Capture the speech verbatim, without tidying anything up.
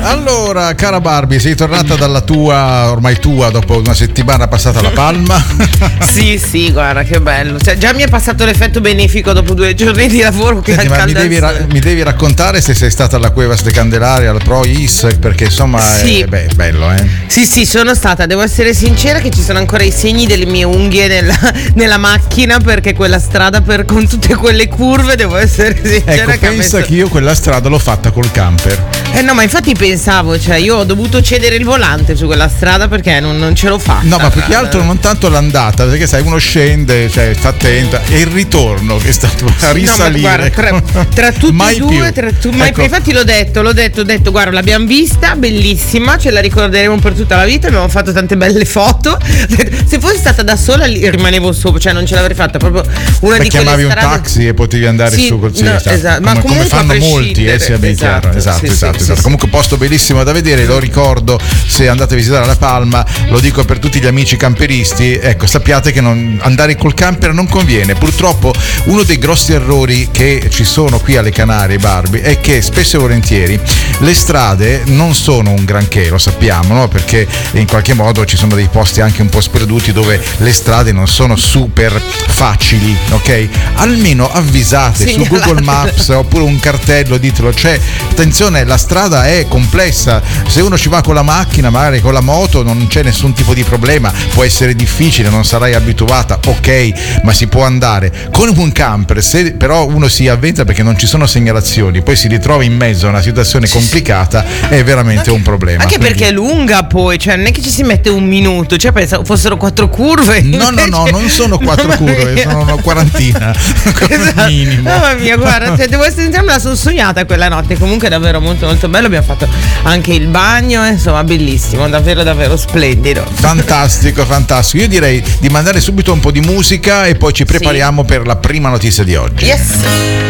Allora, cara Barbie, sei tornata dalla tua, ormai tua, dopo una settimana passata alla Palma? Sì, sì, guarda che bello. Cioè, già mi è passato l'effetto benefico dopo due giorni di lavoro. Che Senti, ma mi devi, ra- mi devi raccontare se sei stata alla Cuevas de Candelaria, al Pro Is, perché insomma sì. è beh, bello, eh? Sì, sì, sono stata, devo essere sincera che ci sono ancora i segni delle mie unghie nella, nella macchina, perché quella strada per, con tutte quelle curve, devo essere sincera. Ecco, che pensa messo... che io quella strada l'ho fatta col camper. Eh no, ma infatti pensavo, cioè io ho dovuto cedere il volante su quella strada perché non, non ce l'ho fatta. No, ma più che altro non tanto l'andata, perché sai, uno scende, cioè sta attenta, e il ritorno che è stato a risalire. No, ma guarda, tra, tra tutti mai e due, tra tu, mai, ecco. Infatti l'ho detto, l'ho detto, ho detto, guarda, l'abbiamo vista, bellissima, ce la ricorderemo per tutta la vita, abbiamo fatto tante belle foto. Se fossi stata da sola rimanevo sopra, cioè non ce l'avrei fatta, proprio una Beh, di quelle chiamavi strade... un taxi e potevi andare sì, su col sì, no, esatto. esatto. Ma come, come fanno molti, eh, sia ben esatto, chiaro. Esatto, sì, esatto, sì, esatto. sì, Comunque posto bellissimo da vedere, lo ricordo, se andate a visitare la Palma, lo dico per tutti gli amici camperisti, ecco, sappiate che non, andare col camper non conviene. Purtroppo uno dei grossi errori che ci sono qui alle Canarie, Barbie, è che spesso e volentieri le strade non sono un granché, lo sappiamo, no? Perché in qualche modo ci sono dei posti anche un po' sperduti dove le strade non sono super facili, ok? Almeno avvisate Segnalate. su Google Maps oppure un cartello, ditelo, cioè attenzione, la strada è complessa, se uno ci va con la macchina, magari con la moto, non c'è nessun tipo di problema, può essere difficile, non sarai abituata, ok, ma si può andare. Con un camper, se però uno si avventa perché non ci sono segnalazioni, poi si ritrova in mezzo a una situazione complicata, è veramente anche, un problema. Anche Quindi... perché è lunga, poi, cioè non è che ci si mette un minuto, cioè pensavo fossero quattro curve. No, no, no, non sono quattro curve, sono una quarantina come esatto. minimo. Mamma mia, guarda, cioè, devo essere sincera, me la sono sognata quella notte. Comunque è davvero molto molto bello, abbiamo fatto anche il bagno, insomma bellissimo, davvero davvero splendido. Fantastico, fantastico. Io direi di mandare subito un po' di musica e poi ci prepariamo sì. per la prima notizia di oggi. Yes.